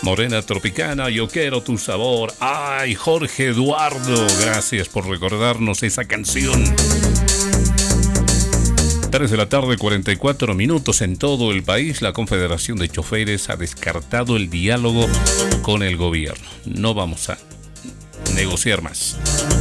Morena Tropicana, yo quiero tu sabor. Ay, Jorge Eduardo, gracias por recordarnos esa canción. 3 de la tarde, 44 minutos en todo el país. La Confederación de Choferes ha descartado el diálogo con el gobierno. No vamos a negociar más.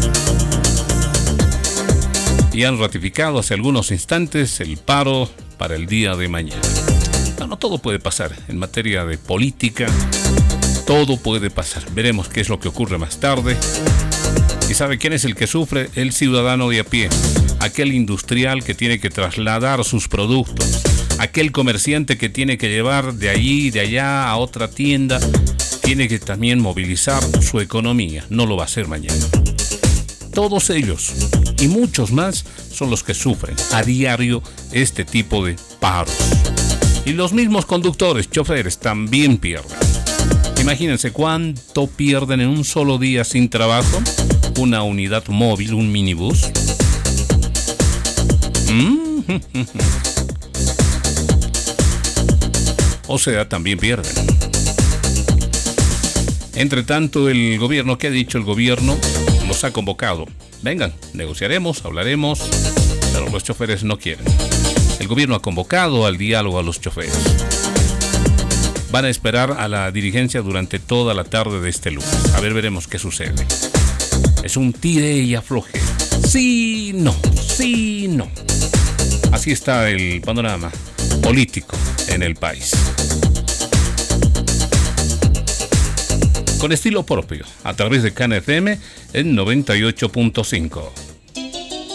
Y han ratificado hace algunos instantes el paro para el día de mañana. No, todo puede pasar en materia de política. Todo puede pasar. Veremos qué es lo que ocurre más tarde. ¿Y sabe quién es el que sufre? El ciudadano de a pie. Aquel industrial que tiene que trasladar sus productos. Aquel comerciante que tiene que llevar de allí y de allá a otra tienda. Tiene que también movilizar su economía. No lo va a hacer mañana. Todos ellos y muchos más son los que sufren a diario este tipo de paros. Y los mismos conductores, choferes, también pierden. Imagínense cuánto pierden en un solo día sin trabajo. Una unidad móvil, un minibús. O sea, también pierden. Entre tanto, el gobierno, ¿qué ha dicho el gobierno? Los ha convocado. Vengan, negociaremos, hablaremos, pero los choferes no quieren. El gobierno ha convocado al diálogo a los choferes. Van a esperar a la dirigencia durante toda la tarde de este lunes. A ver, veremos qué sucede. Es un tire y afloje. Sí, no, sí, no. Así está el panorama político en el país. Con estilo propio, a través de CAN FM en 98.5.